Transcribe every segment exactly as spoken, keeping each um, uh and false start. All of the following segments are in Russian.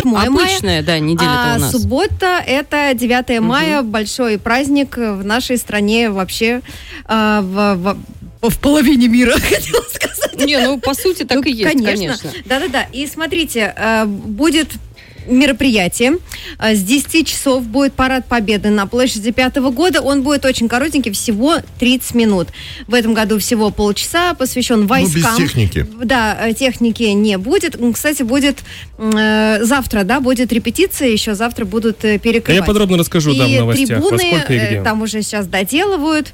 восьмое мая. Обычная, да, неделя-то а у нас. Суббота – это девятое мая, угу. большой праздник в нашей стране вообще а, в, в, в половине мира, хотела сказать. Не, ну, по сути, так ну, и есть, конечно. конечно. Да-да-да. И смотрите, будет мероприятие. С десяти часов будет парад Победы на площади пятого года. Он будет очень коротенький, всего тридцать минут. В этом году всего полчаса посвящен войскам. Ну, без техники. Да, техники не будет. Кстати, будет э, завтра, да, будет репетиция, еще завтра будут перекрывать. А я подробно расскажу, и да, в новостях. трибуны, во сколько и где. Там уже сейчас доделывают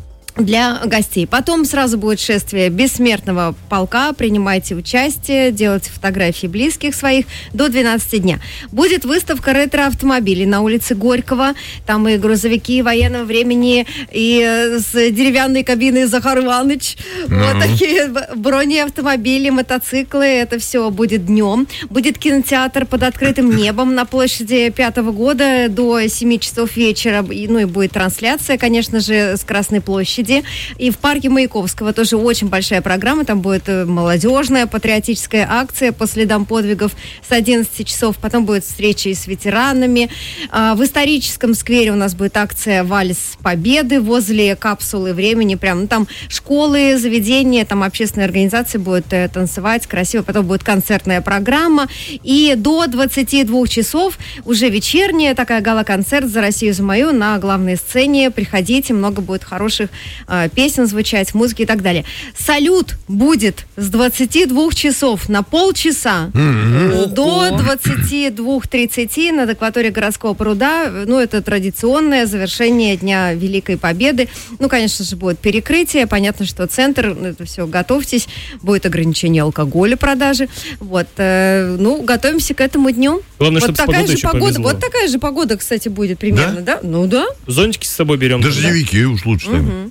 для гостей. Потом сразу будет шествие бессмертного полка. Принимайте участие, делайте фотографии близких своих до двенадцати дня. Будет выставка ретро-автомобилей на улице Горького. Там и грузовики военного времени, и с деревянной кабиной Захар Иванович. Mm-hmm. Вот такие бронеавтомобили, мотоциклы. Это все будет днем. Будет кинотеатр под открытым небом на площади пятого года до семи часов вечера. Ну и будет трансляция, конечно же, с Красной площади. И в парке Маяковского тоже очень большая программа. Там будет молодежная патриотическая акция по следам подвигов с одиннадцати часов. Потом будет встреча и с ветеранами. В историческом сквере у нас будет акция «Вальс Победы» возле капсулы времени. Прям, ну, там школы, заведения, там общественные организации будут танцевать красиво. Потом будет концертная программа. И до двадцати двух часов уже вечерняя такая гала-концерт «За Россию, за мою» на главной сцене. Приходите, много будет хороших песен звучать, музыки и так далее. Салют будет с двадцати двух часов на полчаса mm-hmm. до двадцати двух тридцати над акваторией городского пруда. Ну, это традиционное завершение Дня Великой Победы. Ну, конечно же, будет перекрытие. Понятно, что центр, это все, готовьтесь. Будет ограничение алкоголя, продажи. Вот. Э, ну, готовимся к этому дню. Главное, вот такая же погода. повезло. Вот такая же погода, кстати, будет примерно, да? да? Ну, да. Зонтики с собой берем. Дождевики уж лучше. Угу.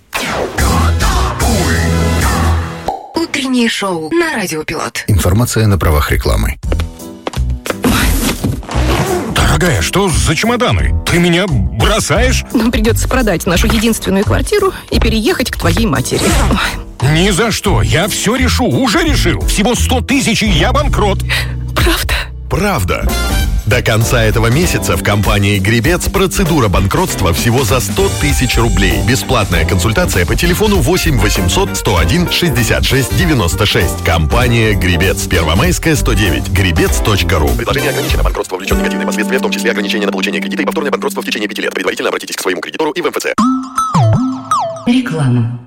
Утреннее шоу на Радио Пилот. Информация на правах рекламы. Дорогая, что за чемоданы? Ты меня бросаешь? Нам придется продать нашу единственную квартиру и переехать к твоей матери. Ни за что. Я все решу. Уже решил. Всего сто тысяч, и я банкрот. Правда? Правда. До конца этого месяца в компании «Гребец» процедура банкротства всего за сто тысяч рублей. Бесплатная консультация по телефону восемь восемьсот сто один шестьдесят шесть девяносто шесть. Компания «Гребец». Первомайская, сто девять. гребец точка ру. Предложение ограничено. Банкротство влечет негативные последствия, в том числе ограничение на получение кредита и повторное банкротство в течение пяти лет. Предварительно обратитесь к своему кредитору и в эм эф цэ. Реклама.